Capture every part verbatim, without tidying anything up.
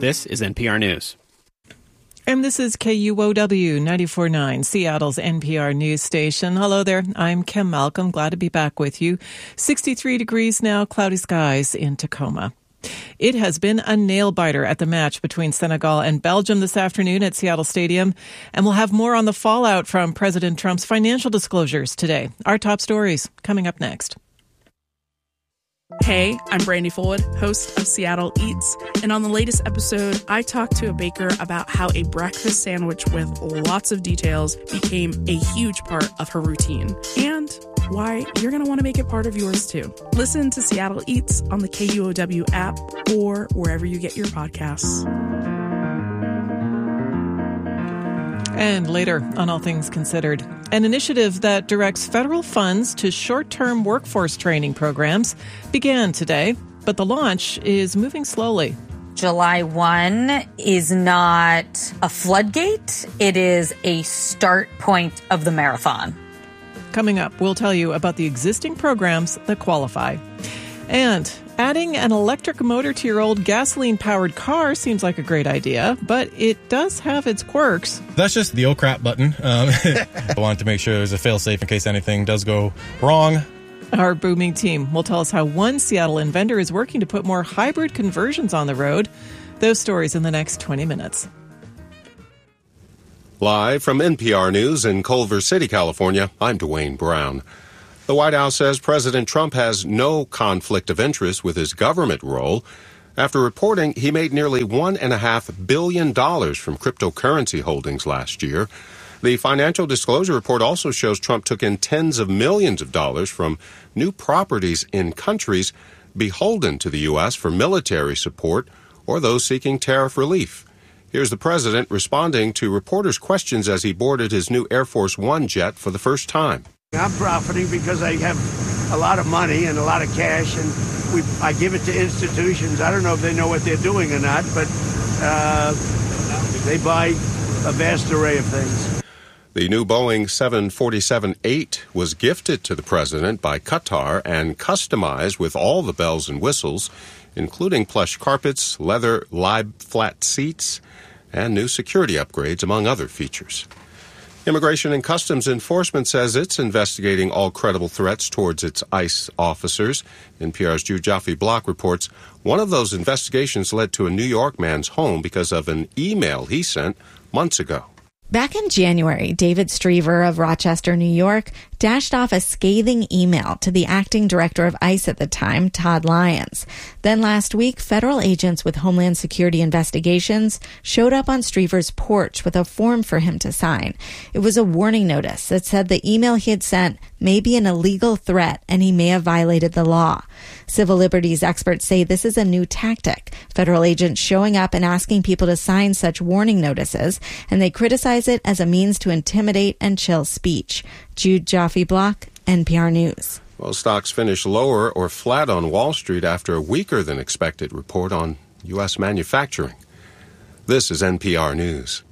This is N P R News. And this is K U O W ninety-four point nine, Seattle's N P R news station. Hello there. I'm Kim Malcolm. Glad to be back with you. sixty-three degrees now, cloudy skies in Tacoma. It has been a nail-biter at the match between Senegal and Belgium this afternoon at Seattle Stadium. And we'll have more on the fallout from President Trump's financial disclosures today. Our top stories coming up next. Hey, I'm Brandy Fullwood, host of Seattle Eats, and on the latest episode, I talked to a baker about how a breakfast sandwich with lots of details became a huge part of her routine, and why you're going to want to make it part of yours too. Listen to Seattle Eats on the K U O W app or wherever you get your podcasts. And later on All Things Considered, an initiative that directs federal funds to short-term workforce training programs began today, but the launch is moving slowly. July first is not a floodgate. It is a start point of the marathon. Coming up, we'll tell you about the existing programs that qualify. And adding an electric motor to your old gasoline-powered car seems like a great idea, but it does have its quirks. That's just the oh crap button. Um, I wanted to make sure there's a fail-safe in case anything does go wrong. Our booming team will tell us how one Seattle inventor is working to put more hybrid conversions on the road. Those stories in the next twenty minutes. Live from N P R News in Culver City, California, I'm Dwayne Brown. The White House says President Trump has no conflict of interest with his government role after reporting he made nearly one point five billion dollars from cryptocurrency holdings last year. The financial disclosure report also shows Trump took in tens of millions of dollars from new properties in countries beholden to the U S for military support or those seeking tariff relief. Here's the president responding to reporters' questions as he boarded his new Air Force One jet for the first time. I'm profiting because I have a lot of money and a lot of cash, and we, I give it to institutions. I don't know if they know what they're doing or not, but uh, they buy a vast array of things. The new Boeing seven forty-seven eight was gifted to the president by Qatar and customized with all the bells and whistles, including plush carpets, leather lie-flat seats, and new security upgrades, among other features. Immigration and Customs Enforcement says it's investigating all credible threats towards its ICE officers. N P R's Jude Joffe-Block reports one of those investigations led to a New York man's home because of an email he sent months ago. Back in January, David Striever of Rochester, New York, dashed off a scathing email to the acting director of ICE at the time, Todd Lyons. Then last week, federal agents with Homeland Security investigations showed up on Striever's porch with a form for him to sign. It was a warning notice that said the email he had sent may be an illegal threat and he may have violated the law. Civil liberties experts say this is a new tactic. Federal agents showing up and asking people to sign such warning notices, and they criticize it as a means to intimidate and chill speech. Jude Joffe-Block, N P R News. Well, stocks finished lower or flat on Wall Street after a weaker than expected report on U S manufacturing. This is N P R News.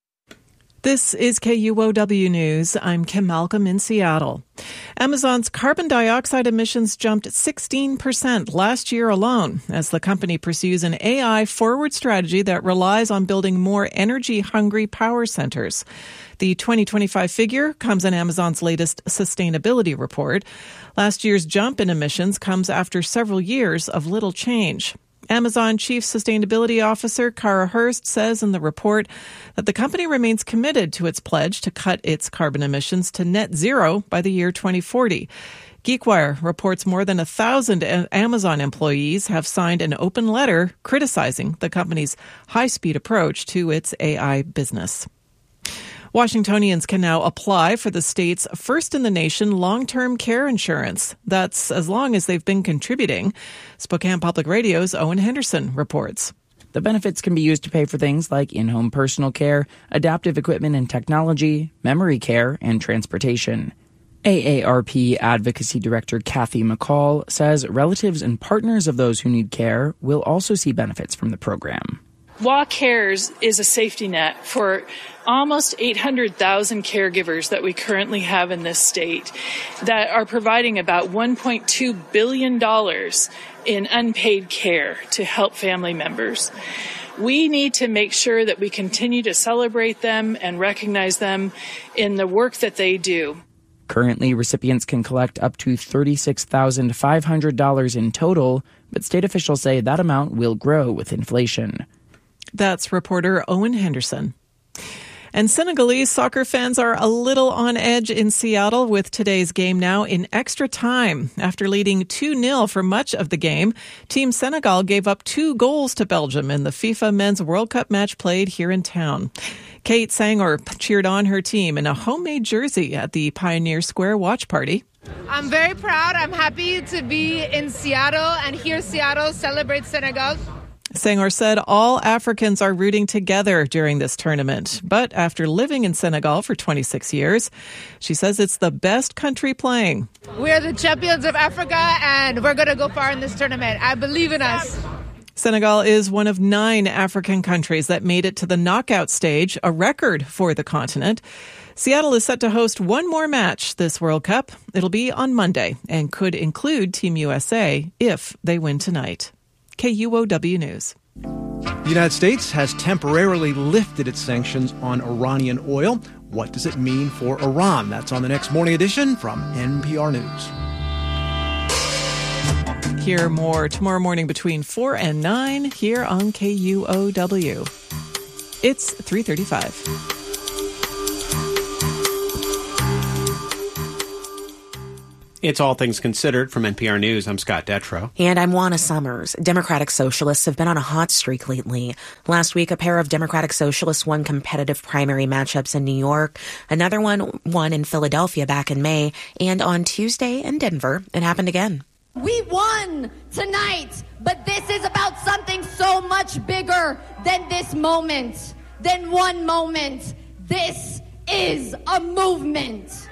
This is K U O W News. I'm Kim Malcolm in Seattle. Amazon's carbon dioxide emissions jumped sixteen percent last year alone as the company pursues an A I-forward strategy that relies on building more energy-hungry power centers. The twenty twenty-five figure comes in Amazon's latest sustainability report. Last year's jump in emissions comes after several years of little change. Amazon Chief Sustainability Officer Kara Hurst says in the report that the company remains committed to its pledge to cut its carbon emissions to net zero by the year twenty forty. GeekWire reports more than a thousand Amazon employees have signed an open letter criticizing the company's high-speed approach to its A I business. Washingtonians can now apply for the state's first-in-the-nation long-term care insurance. That's as long as they've been contributing. Spokane Public Radio's Owen Henderson reports. The benefits can be used to pay for things like in-home personal care, adaptive equipment and technology, memory care, and transportation. A A R P Advocacy Director Kathy McCall says relatives and partners of those who need care will also see benefits from the program. W A Cares is a safety net for almost eight hundred thousand caregivers that we currently have in this state that are providing about one point two billion dollars in unpaid care to help family members. We need to make sure that we continue to celebrate them and recognize them in the work that they do. Currently, recipients can collect up to thirty-six thousand five hundred dollars in total, but state officials say that amount will grow with inflation. That's reporter Owen Henderson. And Senegalese soccer fans are a little on edge in Seattle with today's game now in extra time. After leading two nil for much of the game, Team Senegal gave up two goals to Belgium in the FIFA Men's World Cup match played here in town. Kate Sanger cheered on her team in a homemade jersey at the Pioneer Square watch party. I'm very proud. I'm happy to be in Seattle and hear Seattle celebrate Senegal. Sanger said all Africans are rooting together during this tournament. But after living in Senegal for twenty-six years, she says it's the best country playing. We're the champions of Africa, and we're going to go far in this tournament. I believe in us. Senegal is one of nine African countries that made it to the knockout stage, a record for the continent. Seattle is set to host one more match this World Cup. It'll be on Monday and could include Team U S A if they win tonight. K U O W News. The United States has temporarily lifted its sanctions on Iranian oil. What does it mean for Iran? That's on the next Morning Edition from N P R News. Hear more tomorrow morning between four and nine here on K U O W. It's three thirty-five. It's All Things Considered from N P R News. I'm Scott Detrow. And I'm Juana Summers. Democratic Socialists have been on a hot streak lately. Last week, a pair of Democratic Socialists won competitive primary matchups in New York. Another one won in Philadelphia back in May. And on Tuesday in Denver, it happened again. We won tonight, but this is about something so much bigger than this moment, than one moment. This is a movement.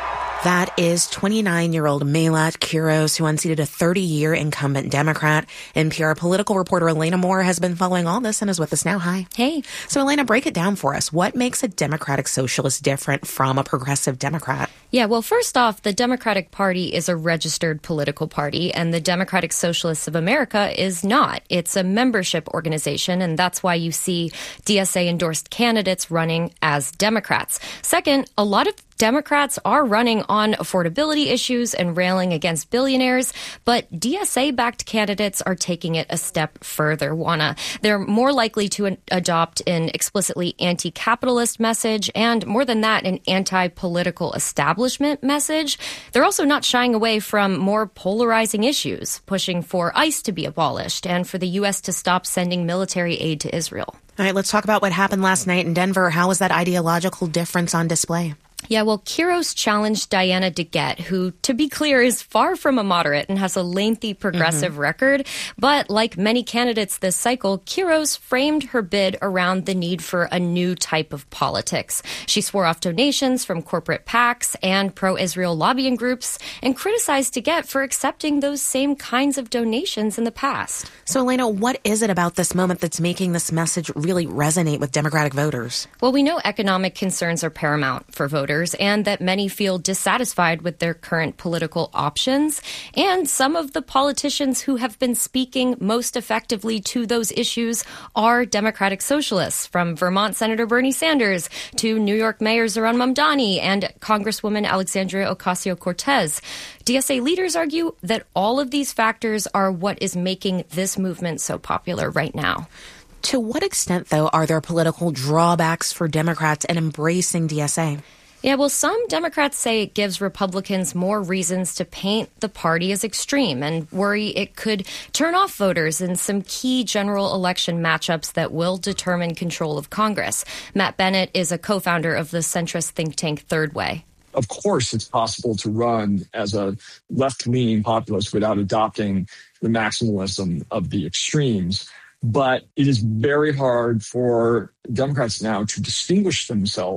That is twenty-nine-year-old Melat Quiros, who unseated a thirty-year incumbent Democrat. N P R political reporter Elena Moore has been following all this and is with us now. Hi. Hey. So, Elena, break it down for us. What makes a Democratic Socialist different from a progressive Democrat? Yeah, well, first off, the Democratic Party is a registered political party, and the Democratic Socialists of America is not. It's a membership organization, and that's why you see D S A-endorsed candidates running as Democrats. Second, a lot of Democrats are running on affordability issues and railing against billionaires, but D S A-backed candidates are taking it a step further, Juana. They're more likely to an- adopt an explicitly anti-capitalist message and, more than that, an anti-political establishment message. They're also not shying away from more polarizing issues, pushing for ICE to be abolished and for the U S to stop sending military aid to Israel. All right, let's talk about what happened last night in Denver. How was that ideological difference on display? Yeah, well, Quiros challenged Diana DeGette, who, to be clear, is far from a moderate and has a lengthy progressive mm-hmm. record. But like many candidates this cycle, Quiros framed her bid around the need for a new type of politics. She swore off donations from corporate PACs and pro-Israel lobbying groups and criticized DeGette for accepting those same kinds of donations in the past. So, Elena, what is it about this moment that's making this message really resonate with Democratic voters? Well, we know economic concerns are paramount for voters, and that many feel dissatisfied with their current political options. And some of the politicians who have been speaking most effectively to those issues are Democratic Socialists, from Vermont Senator Bernie Sanders to New York Mayor Zohran Mamdani and Congresswoman Alexandria Ocasio-Cortez. D S A leaders argue that all of these factors are what is making this movement so popular right now. To what extent, though, are there political drawbacks for Democrats in embracing D S A? Yeah, well, some Democrats say it gives Republicans more reasons to paint the party as extreme and worry it could turn off voters in some key general election matchups that will determine control of Congress. Matt Bennett is a co-founder of the centrist think tank Third Way. Of course, it's possible to run as a left-leaning populist without adopting the maximalism of the extremes. But it is very hard for Democrats now to distinguish themselves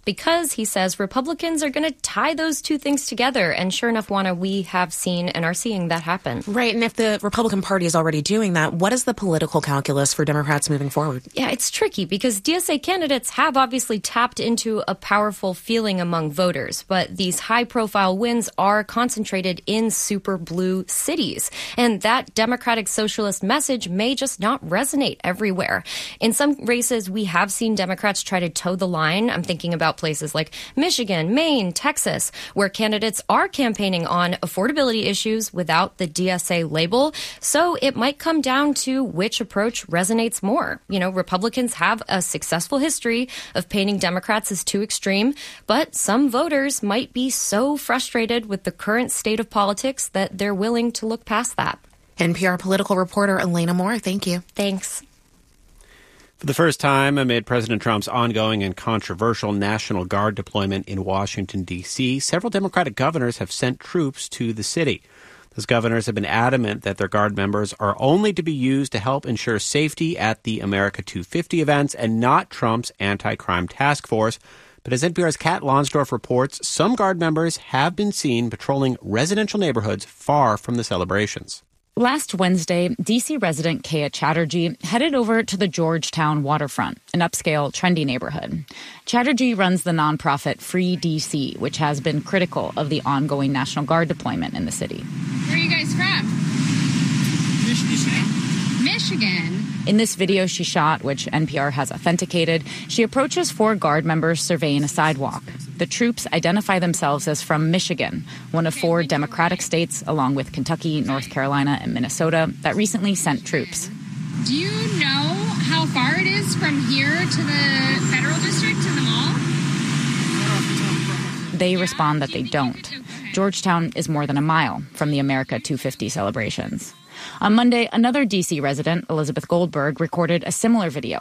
because he says Republicans are going to tie those two things together. And sure enough, Juana, we have seen and are seeing that happen. Right. And if the Republican Party is already doing that, what is the political calculus for Democrats moving forward? Yeah, it's tricky because D S A candidates have obviously tapped into a powerful feeling among voters, but these high-profile wins are concentrated in super blue cities. And that Democratic Socialist message may just not resonate everywhere. In some races, we have seen Democrats try to toe the line. I'm thinking about places like Michigan, Maine, Texas, where candidates are campaigning on affordability issues without the D S A label. So it might come down to which approach resonates more. You know, Republicans have a successful history of painting Democrats as too extreme, but some voters might be so frustrated with the current state of politics that they're willing to look past that. N P R political reporter Elena Moore, thank you. Thanks. For the first time amid President Trump's ongoing and controversial National Guard deployment in Washington, D C, several Democratic governors have sent troops to the city. Those governors have been adamant that their Guard members are only to be used to help ensure safety at the America two fifty events and not Trump's anti-crime task force. But as N P R's Kat Lonsdorf reports, some Guard members have been seen patrolling residential neighborhoods far from the celebrations. Last Wednesday, D C resident Kea Chatterjee headed over to the Georgetown waterfront, an upscale, trendy neighborhood. Chatterjee runs the nonprofit Free D C, which has been critical of the ongoing National Guard deployment in the city. Where are you guys from? Michigan. Michigan. In this video she shot, which N P R has authenticated, she approaches four Guard members surveying a sidewalk. The troops identify themselves as from Michigan, one of four Democratic states, along with Kentucky, North Carolina, and Minnesota, that recently sent troops. Do you know how far it is from here to the Federal District, to the mall? They respond that they don't. Georgetown is more than a mile from the America two fifty celebrations. On Monday, another D C resident, Elizabeth Goldberg, recorded a similar video